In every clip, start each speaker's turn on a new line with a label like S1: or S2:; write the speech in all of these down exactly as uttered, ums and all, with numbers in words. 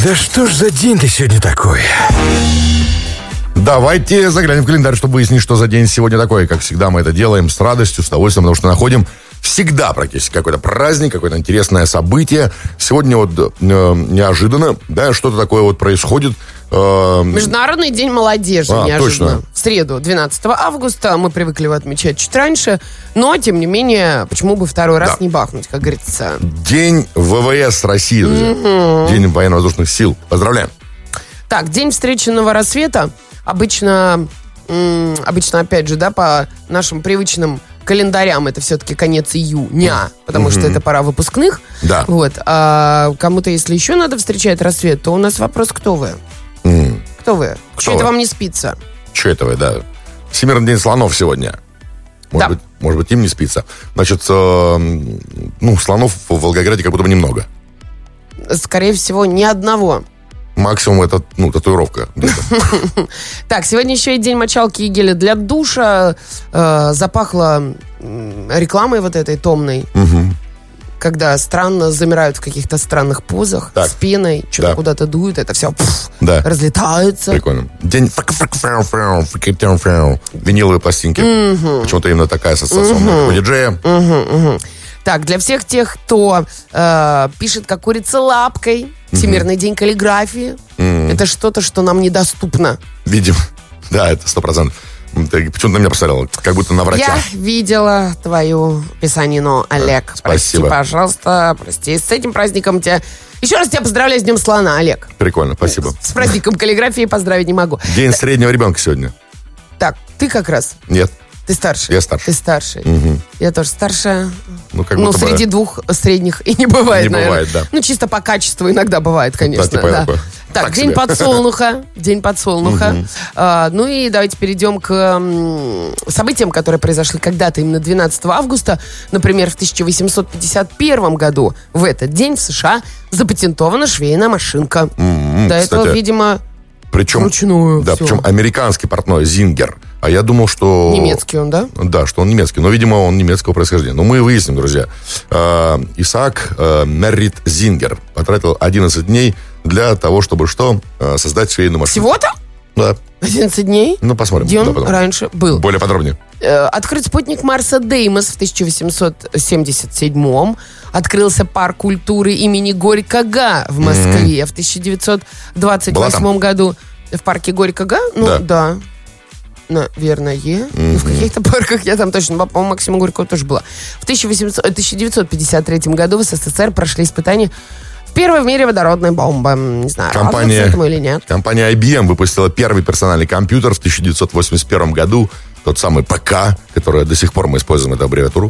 S1: Да что ж за день-то сегодня такой?
S2: Давайте заглянем в календарь, чтобы выяснить, что за день сегодня такой. Как всегда, мы это делаем с радостью, с удовольствием, потому что находим всегда практически какой-то праздник, какое-то интересное событие. Сегодня вот э, неожиданно, да, что-то такое вот происходит. Э,
S3: Международный день молодежи
S2: а,
S3: неожиданно.
S2: Точно.
S3: В среду, двенадцатого августа. Мы привыкли его отмечать чуть раньше. Но, тем не менее, почему бы второй раз
S2: Да.
S3: не бахнуть, как говорится.
S2: День ВВС России, друзья.
S3: Угу.
S2: День военно-воздушных сил. Поздравляем.
S3: Так, день встреченного рассвета. Обычно, м- обычно, опять же, да, по нашим привычным календарям это все-таки конец июня, потому что это пора выпускных.
S2: Да.
S3: Вот. А кому-то, если еще надо встречать рассвет, то у нас вопрос, кто вы?
S2: М,
S3: Кто вы?
S2: Кто
S3: Что это
S2: вы?
S3: вам не спится?
S2: Че это вы, да. Всемирный день слонов сегодня. Может,
S3: Да.
S2: быть, может быть, им не спится. Значит, э, ну, слонов в Волгограде как будто бы немного.
S3: Скорее всего, ни одного.
S2: Максимум это, ну, татуировка.
S3: Так, сегодня еще и день мочалки и геля для душа. Э, запахло м, рекламой вот этой томной.
S2: Мгм.
S3: Когда странно замирают в каких-то странных позах,
S2: Так.
S3: с пеной, что-то
S2: Да.
S3: куда-то дует, это все
S2: Да.
S3: разлетается.
S2: Прикольно. День виниловые пластинки. Почему-то именно такая ассоциация у меня, как у диджея.
S3: Мгм, мгм. Так, для всех тех, кто э, пишет как курица лапкой, Всемирный день каллиграфии, это что-то, что нам недоступно.
S2: Видимо. Да, это сто процентов. Ты почему-то на меня посмотрела, как будто на врача.
S3: Я видела твою писанину, Олег.
S2: Спасибо.
S3: Прости, пожалуйста, прости. С этим праздником тебя... Еще раз тебя поздравляю с Днем слона, Олег.
S2: Прикольно, спасибо.
S3: С праздником каллиграфии поздравить не могу.
S2: День среднего ребенка сегодня.
S3: Так, ты как раз.
S2: Нет.
S3: Ты старший.
S2: Я старше.
S3: Ты старший.
S2: Мгм.
S3: Я тоже старшая.
S2: Ну, как
S3: Ну,
S2: будто бы-
S3: среди двух средних и не бывает,
S2: Не
S3: наверное.
S2: бывает, да.
S3: Ну, чисто по качеству иногда бывает, конечно.
S2: типа
S3: да.
S2: такое.
S3: Так,
S2: Так
S3: день
S2: себе.
S3: подсолнуха. День подсолнуха. А, ну и давайте перейдем к м, событиям, которые произошли когда-то, именно двенадцатого августа. Например, в тысяча восемьсот пятьдесят первом году в этот день в США запатентована швейная машинка.
S2: М-м,
S3: До этого,
S2: кстати,
S3: видимо,
S2: Причем,
S3: вручную
S2: да,
S3: всё.
S2: причем американский портной Зингер. А я думал, что...
S3: немецкий он, да?
S2: Да, что он немецкий. Но, видимо, он немецкого происхождения. Но мы выясним, друзья. Э, Исаак э, Меррит Зингер потратил одиннадцать дней для того, чтобы что? Э, создать швейную машину.
S3: Всего-то?
S2: Да.
S3: одиннадцать дней?
S2: Ну, посмотрим.
S3: Где он
S2: Да, потом.
S3: раньше был?
S2: Более подробнее.
S3: Э, Открыт спутник Марса Деймос в тысяча восемьсот семьдесят седьмом. Открылся парк культуры имени Горького в Москве в тысяча девятьсот двадцать восьмом году. В парке Горького? Ну,
S2: Да.
S3: да. Наверное. Ну, в каких-то парках я там точно, по-моему, Максима Горького тоже была. В тысяча восемьсот тысяча девятьсот пятьдесят третьем году в СССР прошли испытания первой в мире водородной бомбы. Не знаю,
S2: Компания-
S3: радоваться этому или нет.
S2: Компания ай би эм выпустила первый персональный компьютер в тысяча девятьсот восемьдесят первом году. Тот самый ПК, который до сих пор мы используем эту аббревиатуру.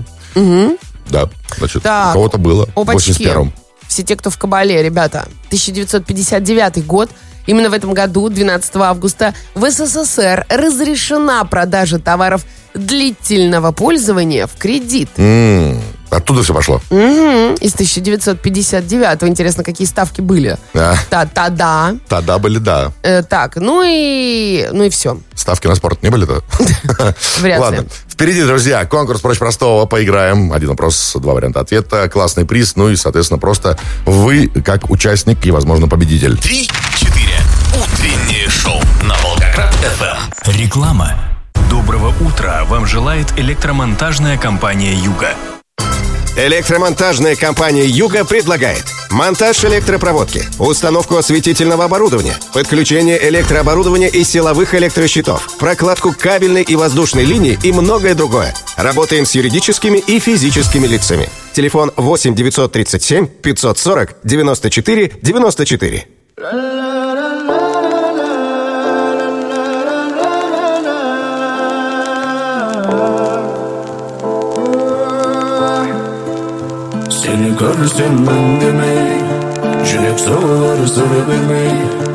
S2: Да, значит,
S3: Так,
S2: у кого-то было в
S3: опачки.
S2: восемьдесят первом.
S3: Все те, кто в кабале, ребята. тысяча девятьсот пятьдесят девятый год. Именно в этом году, двенадцатого августа, в СССР разрешена продажа товаров длительного пользования в кредит.
S2: М, Оттуда все пошло.
S3: Мгм. Из тысяча девятьсот пятьдесят девятого. Интересно, какие ставки были.
S2: Да.
S3: Та-та-да.
S2: Тогда были, да.
S3: Э, так, ну и, ну и все.
S2: Ставки на спорт не были-то?
S3: Вряд
S2: Ладно.
S3: ли.
S2: Впереди, друзья, конкурс проще простого. Поиграем. Один вопрос, два варианта ответа. Классный приз. Ну и, соответственно, просто вы как участник и, возможно, победитель.
S1: Три-четыре. Утреннее шоу на Волгоград-ФМ.
S4: Реклама. Доброго утра вам желает электромонтажная компания «Юга».
S5: Электромонтажная компания «Юга» предлагает монтаж электропроводки, установку осветительного оборудования, подключение электрооборудования и силовых электрощитов, прокладку кабельной и воздушной линии и многое другое. Работаем с юридическими и физическими лицами. Телефон восемь девятьсот тридцать семь пятьсот сорок девяносто четыре девяносто четыре.
S6: Seni görsem ben demeyi, yürek soğur sır vermeyi.